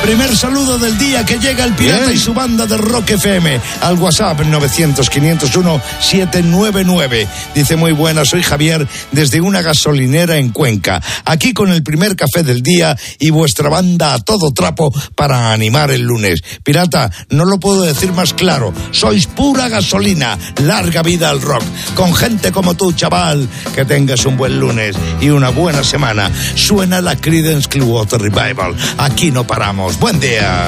Primer saludo del día que llega el Pirata y su banda de Rock FM al WhatsApp 900-501-799. Dice: muy buenas, soy Javier desde una gasolinera en Cuenca. Aquí con el primer café del día y vuestra banda a todo trapo para animar el lunes. Pirata, no lo puedo decir más claro. Sois pura gasolina. Larga vida al rock. Con gente como tú, chaval. Que tengas un buen lunes y una buena semana. Suena la Creedence Clearwater Revival. Aquí no paramos. Buen día.